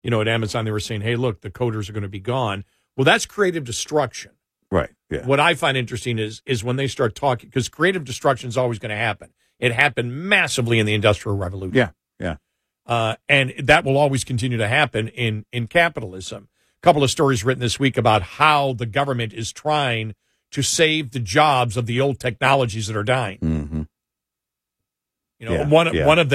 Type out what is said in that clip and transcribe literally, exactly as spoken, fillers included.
you know, at Amazon, they were saying, hey, look, the coders are going to be gone. Well, that's creative destruction. Right. Yeah. What I find interesting is is when they start talking, because creative destruction is always going to happen. It happened massively in the Industrial Revolution. Yeah. Yeah. Uh, and that will always continue to happen in, in capitalism. A couple of stories written this week about how the government is trying to save the jobs of the old technologies that are dying. Mm-hmm. You know, Yeah, one yeah. one of